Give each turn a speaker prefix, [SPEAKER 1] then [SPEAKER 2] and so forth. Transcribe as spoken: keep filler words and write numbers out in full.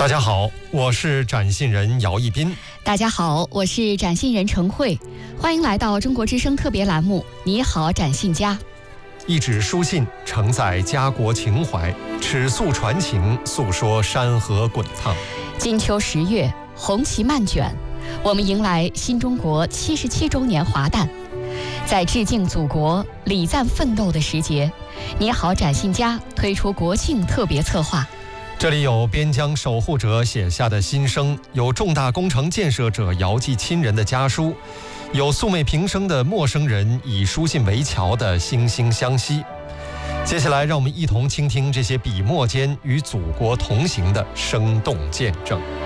[SPEAKER 1] 大家好，我是展信人姚一斌。
[SPEAKER 2] 大家好，我是展信人陈慧，欢迎来到中国之声特别栏目《你好，展信家》。
[SPEAKER 1] 一纸书信承载家国情怀，尺素传情，诉说山河滚烫。
[SPEAKER 2] 金秋十月，红旗漫卷，我们迎来新中国七十七周年华诞。在致敬祖国、礼赞奋斗的时节，你好，展信家推出国庆特别策划。
[SPEAKER 1] 这里有边疆守护者写下的心声，有重大工程建设者遥寄亲人的家书，有素昧平生的陌生人以书信为桥的惺惺相惜。接下来，让我们一同倾听这些笔墨间与祖国同行的生动见证。